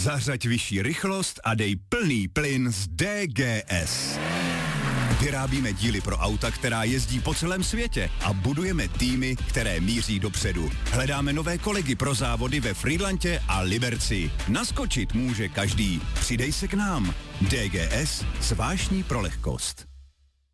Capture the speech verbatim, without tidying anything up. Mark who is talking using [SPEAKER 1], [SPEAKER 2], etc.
[SPEAKER 1] Zařaď vyšší rychlost a dej plný plyn z D G S. Vyrábíme díly pro auta, která jezdí po celém světě a budujeme týmy, které míří dopředu. Hledáme nové kolegy pro závody ve Frýdlantě a Liberci. Naskočit může každý. Přidej se k nám. D G S, zvláštní pro lehkost.